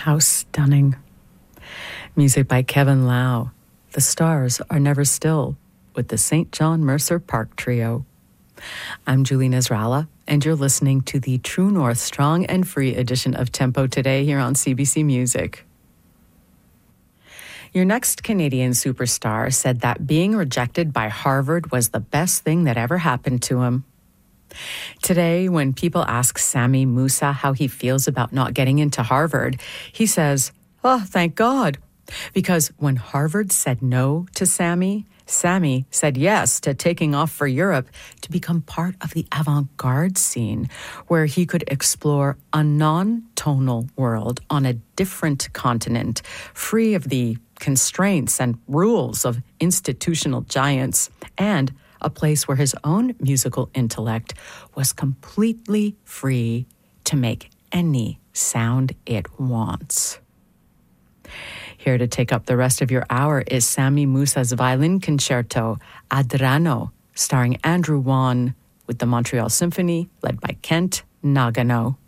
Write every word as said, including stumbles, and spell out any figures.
How stunning. Music by Kevin Lau. The Stars Are Never Still with the Saint John Mercer Park Trio. I'm Julie Nasrallah, and you're listening to the True North Strong and Free edition of Tempo Today here on C B C Music. Your next Canadian superstar said that being rejected by Harvard was the best thing that ever happened to him. Today, when people ask Sami Musa how he feels about not getting into Harvard, he says, "Oh, thank God." Because when Harvard said no to Sami, Sami said yes to taking off for Europe to become part of the avant-garde scene, where he could explore a non-tonal world on a different continent, free of the constraints and rules of institutional giants, and a place where his own musical intellect was completely free to make any sound it wants. Here to take up the rest of your hour is Sami Musa's violin concerto, Adrano, starring Andrew Wan, with the Montreal Symphony, led by Kent Nagano.